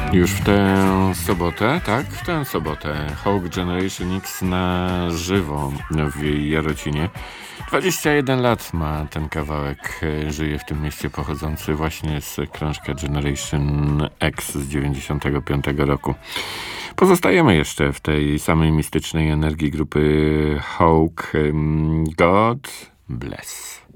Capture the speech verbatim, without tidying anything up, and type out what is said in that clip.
Już w tę sobotę, tak? W tę sobotę Hawk Generation X na żywo w Jarocinie. dwadzieścia jeden lat ma ten kawałek, żyje w tym mieście, pochodzący właśnie z krążka Generation X z dziewięćdziesiątego piątego roku. Pozostajemy jeszcze w tej samej mistycznej energii grupy Hawk. God bless.